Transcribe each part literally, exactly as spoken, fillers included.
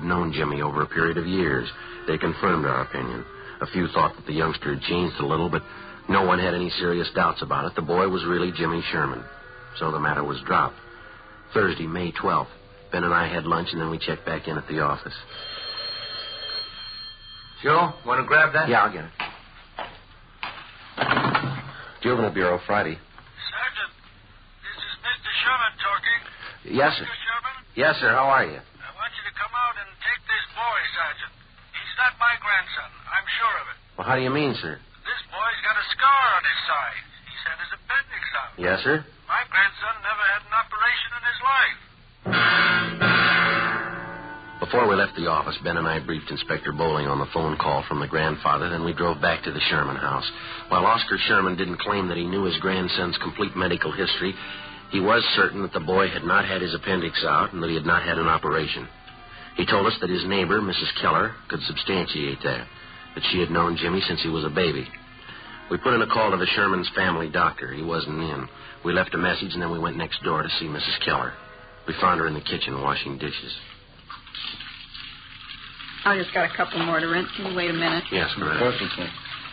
who'd known Jimmy over a period of years. They confirmed our opinion. A few thought that the youngster had changed a little, but no one had any serious doubts about it. The boy was really Jimmy Sherman. So the matter was dropped. Thursday, May twelfth. Ben and I had lunch, and then we checked back in at the office. Joe, want to grab that? Yeah, I'll get it. Juvenile Bureau, Friday. Sergeant, this is Mister Sherman talking. Yes, sir. Mister Sherman? Yes, sir. How are you? I want you to come out and take this boy, Sergeant. He's not my grandson. I'm sure of it. Well, how do you mean, sir? This boy's got a scar on his side. He's had his appendix out. Yes, sir. My grandson never had an operation in his life. Before we left the office, Ben and I briefed Inspector Bowling on the phone call from the grandfather, then we drove back to the Sherman house. While Oscar Sherman didn't claim that he knew his grandson's complete medical history, he was certain that the boy had not had his appendix out and that he had not had an operation. He told us that his neighbor, Missus Keller, could substantiate that, that she had known Jimmy since he was a baby. We put in a call to the Sherman's family doctor. He wasn't in. We left a message, and then we went next door to see Missus Keller. We found her in the kitchen washing dishes. I just got a couple more to rinse. Can you wait a minute? Yes, ma'am. Perfectly.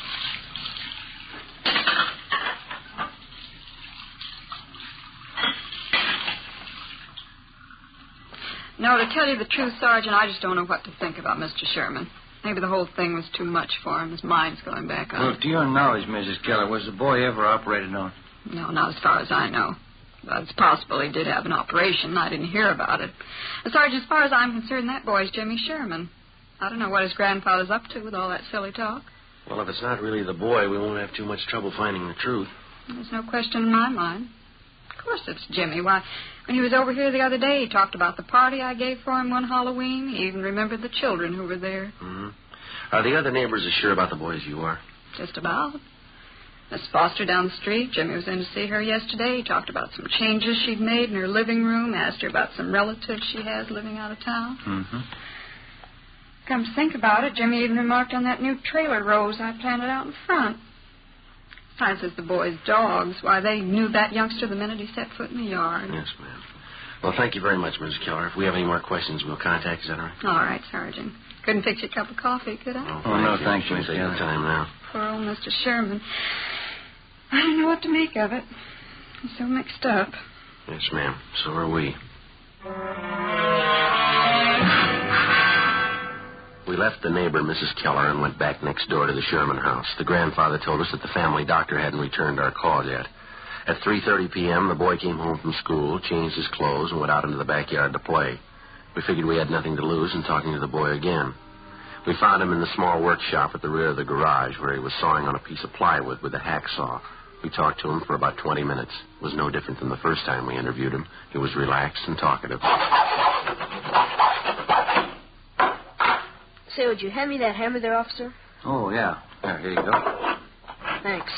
No, to tell you the truth, Sergeant, I just don't know what to think about Mister Sherman. Maybe the whole thing was too much for him. His mind's going back on. Well, to your knowledge, Missus Keller, was the boy ever operated on? No, not as far as I know. Well, it's possible he did have an operation. I didn't hear about it. But, Sergeant, as far as I'm concerned, that boy's Jimmy Sherman. I don't know what his grandfather's up to with all that silly talk. Well, if it's not really the boy, we won't have too much trouble finding the truth. There's no question in my mind. Of course it's Jimmy. Why, when he was over here the other day, he talked about the party I gave for him one Halloween. He even remembered the children who were there. Mm-hmm. Are the other neighbors as sure about the boy as you are? Just about. Miss Foster down the street, Jimmy was in to see her yesterday. He talked about some changes she'd made in her living room, asked her about some relatives she has living out of town. Mm-hmm. Come to think about it, Jimmy even remarked on that new trailer rose I planted out in front. Besides, as the boys' dogs, why, they knew that youngster the minute he set foot in the yard. Yes, ma'am. Well, thank you very much, Missus Keller. If we have any more questions, we'll contact you. Is that all right? All right, Sergeant. Couldn't fix you a cup of coffee, could I? Oh, no, thanks, We'll Miss take your Keller. time now. Poor old Mister Sherman. I don't know what to make of it. He's so mixed up. Yes, ma'am. So are we. We left the neighbor, Missus Keller, and went back next door to the Sherman house. The grandfather told us that the family doctor hadn't returned our call yet. At three thirty p.m., the boy came home from school, changed his clothes, and went out into the backyard to play. We figured we had nothing to lose in talking to the boy again. We found him in the small workshop at the rear of the garage where he was sawing on a piece of plywood with a hacksaw. We talked to him for about twenty minutes. It was no different than the first time we interviewed him. He was relaxed and talkative. Say, would you hand me that hammer there, officer? Oh, yeah. There, here you go. Thanks.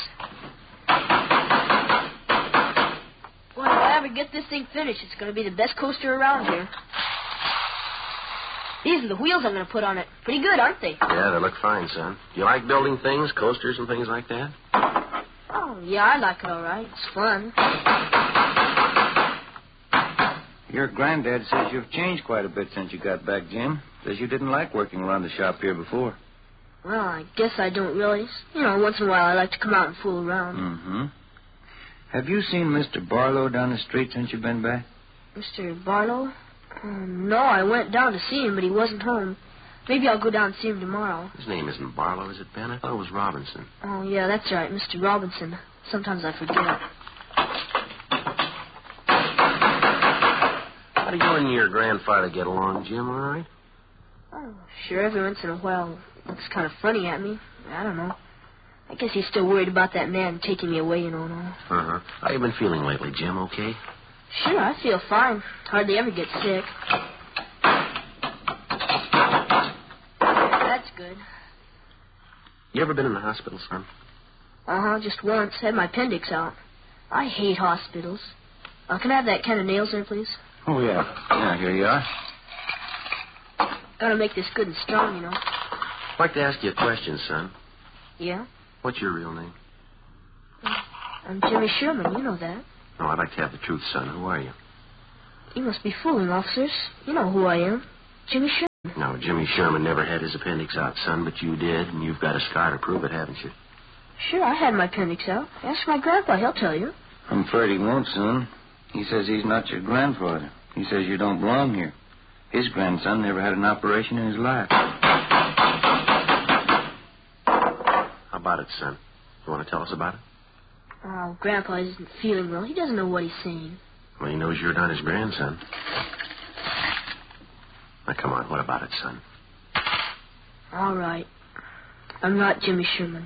Boy, if I ever get this thing finished, it's going to be the best coaster around here. These are the wheels I'm going to put on it. Pretty good, aren't they? Yeah, they look fine, son. Do you like building things, coasters and things like that? Oh, yeah, I like it all right. It's fun. Your granddad says you've changed quite a bit since you got back, Jim. Says you didn't like working around the shop here before. Well, I guess I don't really. You know, once in a while I like to come out and fool around. Mm-hmm. Have you seen Mister Barlow down the street since you've been back? Mister Barlow? Um, no, I went down to see him, but he wasn't home. Maybe I'll go down and see him tomorrow. His name isn't Barlow, is it, Ben? I thought it was Robinson. Oh, yeah, that's right, Mister Robinson. Sometimes I forget. How do you and your grandfather get along, Jim, all right? Oh, sure, every once in a while he looks kind of funny at me. I don't know. I guess he's still worried about that man taking me away, you know, and all. Uh-huh. How you been feeling lately, Jim, okay? Sure, I feel fine. Hardly ever get sick. That's good. You ever been in the hospital, son? Uh-huh, just once. Had my appendix out. I hate hospitals. Uh, can I have that can of nails there, please? Oh, yeah. Yeah, here you are. Gotta make this good and strong, you know. I'd like to ask you a question, son. Yeah? What's your real name? I'm Jimmy Sherman. You know that. No, I'd like to have the truth, son. Who are you? You must be fooling, officers. You know who I am. Jimmy Sherman. No, Jimmy Sherman never had his appendix out, son, but you did, and you've got a scar to prove it, haven't you? Sure, I had my appendix out. Ask my grandpa, he'll tell you. I'm afraid he won't, son. He says he's not your grandfather. He says you don't belong here. His grandson never had an operation in his life. How about it, son? You want to tell us about it? Oh, Grandpa isn't feeling well. He doesn't know what he's saying. Well, he knows you're not his grandson. Now, come on, what about it, son? All right. I'm not Jimmy Sherman.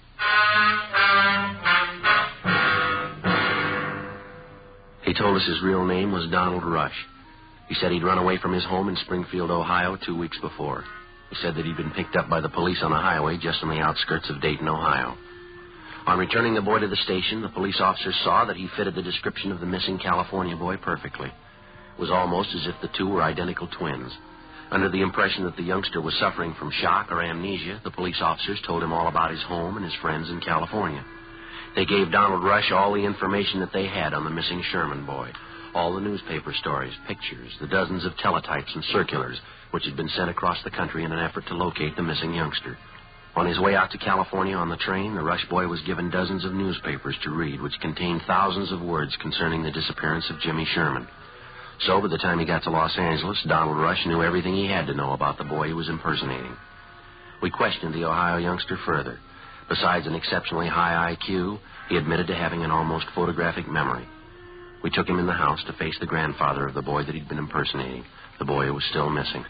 He told us his real name was Donald Rush. He said he'd run away from his home in Springfield, Ohio, two weeks before. He said that he'd been picked up by the police on a highway just on the outskirts of Dayton, Ohio. On returning the boy to the station, the police officers saw that he fitted the description of the missing California boy perfectly. It was almost as if the two were identical twins. Under the impression that the youngster was suffering from shock or amnesia, the police officers told him all about his home and his friends in California. They gave Donald Rush all the information that they had on the missing Sherman boy, all the newspaper stories, pictures, the dozens of teletypes and circulars which had been sent across the country in an effort to locate the missing youngster. On his way out to California on the train, the Rush boy was given dozens of newspapers to read, which contained thousands of words concerning the disappearance of Jimmy Sherman. So by the time he got to Los Angeles, Donald Rush knew everything he had to know about the boy he was impersonating. We questioned the Ohio youngster further. Besides an exceptionally high I Q, he admitted to having an almost photographic memory. We took him in the house to face the grandfather of the boy that he'd been impersonating, the boy who was still missing.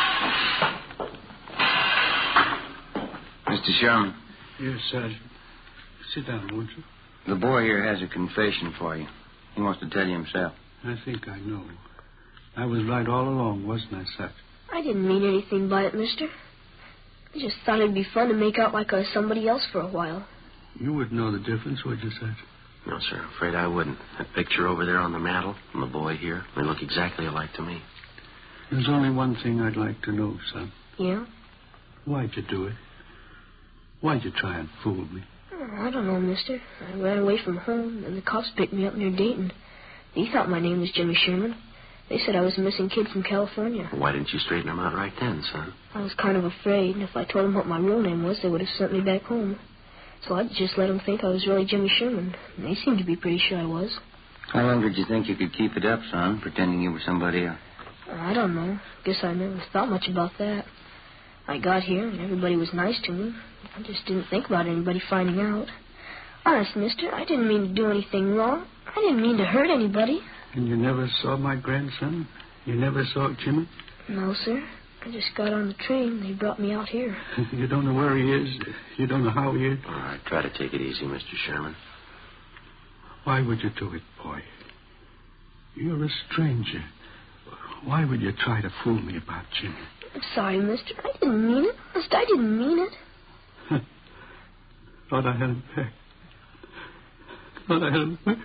Mister Sherman. Yes, Sergeant. Sit down, won't you? The boy here has a confession for you. He wants to tell you himself. I think I know. I was right all along, wasn't I, Sergeant? I didn't mean anything by it, mister. I just thought it'd be fun to make out like I was somebody else for a while. You wouldn't know the difference, would you, Sergeant? No, sir. I'm afraid I wouldn't. That picture over there on the mantel and the boy here, they look exactly alike to me. There's only one thing I'd like to know, son. Yeah? Why'd you do it? Why'd you try and fool me? Oh, I don't know, mister. I ran away from home, and the cops picked me up near Dayton. They thought my name was Jimmy Sherman. They said I was a missing kid from California. Why didn't you straighten them out right then, son? I was kind of afraid, and if I told them what my real name was, they would have sent me back home. So I just let them think I was really Jimmy Sherman. And they seemed to be pretty sure I was. How long did you think you could keep it up, son, pretending you were somebody else? I don't know. Guess I never thought much about that. I got here, and everybody was nice to me. I just didn't think about anybody finding out. Honest, mister, I didn't mean to do anything wrong. I didn't mean to hurt anybody. And you never saw my grandson? You never saw Jimmy? No, sir. I just got on the train. They brought me out here. You don't know where he is? You don't know how he is? All right, try to take it easy, Mister Sherman. Why would you do it, boy? You're a stranger. Why would you try to fool me about Jimmy? I'm sorry, mister. I didn't mean it. Honest, I didn't mean it. Thought I had him back. Thought I had him back.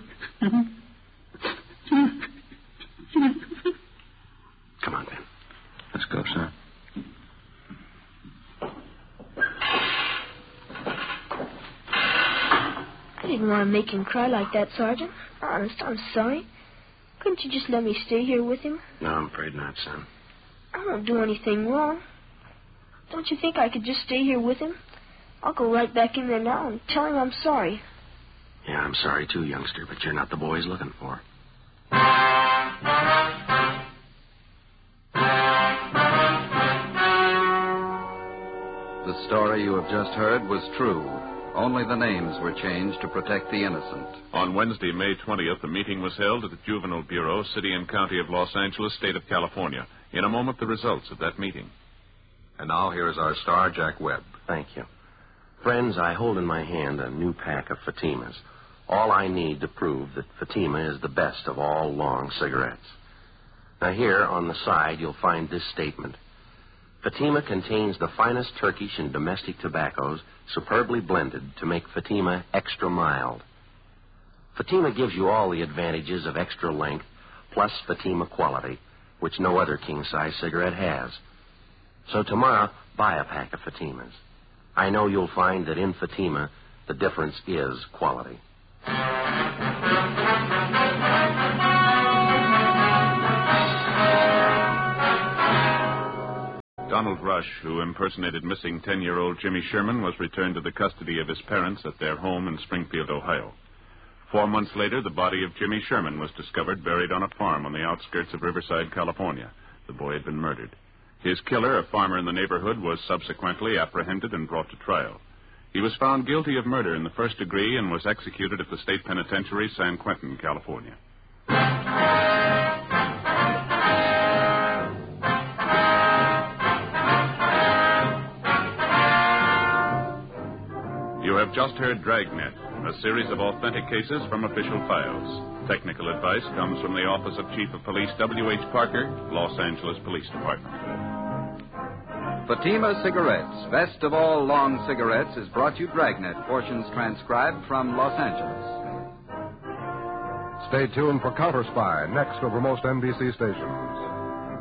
Come on, Ben. Let's go, son. I didn't want to make him cry like that, Sergeant. Honest, I'm sorry. Couldn't you just let me stay here with him? No, I'm afraid not, son. I won't do anything wrong. Don't you think I could just stay here with him? I'll go right back in there now and tell him I'm sorry. Yeah, I'm sorry too, youngster, but you're not the boy he's looking for. The story you have just heard was true. Only the names were changed to protect the innocent. On Wednesday, May twentieth, a meeting was held at the Juvenile Bureau, City and County of Los Angeles, State of California. In a moment, the results of that meeting. And now here is our star, Jack Webb. Thank you. Friends, I hold in my hand a new pack of Fatimas. All I need to prove that Fatima is the best of all long cigarettes. Now here on the side, you'll find this statement. Fatima contains the finest Turkish and domestic tobaccos, superbly blended to make Fatima extra mild. Fatima gives you all the advantages of extra length, plus Fatima quality, which no other king-size cigarette has. So tomorrow, buy a pack of Fatimas. I know you'll find that in Fatima, the difference is quality. Donald Rush, who impersonated missing ten-year-old Jimmy Sherman, was returned to the custody of his parents at their home in Springfield, Ohio. Four months later, the body of Jimmy Sherman was discovered buried on a farm on the outskirts of Riverside, California. The boy had been murdered. His killer, a farmer in the neighborhood, was subsequently apprehended and brought to trial. He was found guilty of murder in the first degree and was executed at the state penitentiary, San Quentin, California. You have just heard Dragnet, a series of authentic cases from official files. Technical advice comes from the Office of Chief of Police W H Parker, Los Angeles Police Department. Fatima Cigarettes, best of all long cigarettes, has brought you Dragnet, portions transcribed from Los Angeles. Stay tuned for Counter Spy, next over most N B C stations.